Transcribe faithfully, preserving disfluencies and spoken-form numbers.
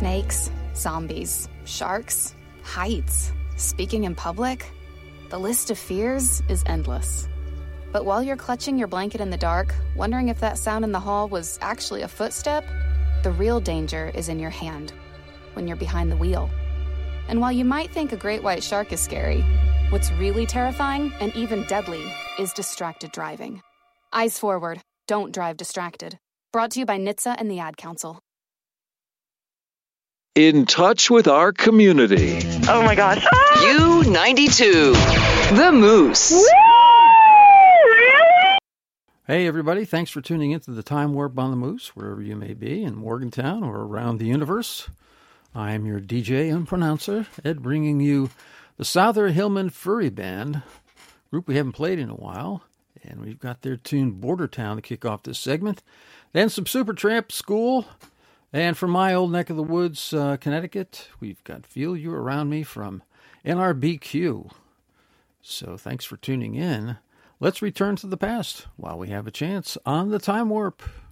Snakes, zombies, sharks, heights, speaking in public. The list of fears is endless. But while you're clutching your blanket in the dark, wondering if that sound in the hall was actually a footstep, the real danger is in your hand, when you're behind the wheel. And while you might think a great white shark is scary, what's really terrifying and even deadly is distracted driving. Eyes forward, don't drive distracted. Brought to you by N H T S A and the Ad Council. In touch with our community. Oh my gosh. U ninety-two, The Moose. Woo! Really? Hey everybody, thanks for tuning into the Time Warp on the Moose, wherever you may be, in Morgantown or around the universe. I am your D J and pronouncer, Ed, bringing you the Souther Hillman Furry Band, group we haven't played in a while, and we've got their tune Border Town to kick off this segment. Then some Supertramp School, and from my old neck of the woods, uh, Connecticut, we've got Feel You Around Me from N R B Q. So thanks for tuning in. Let's return to the past while we have a chance on the Time Warp.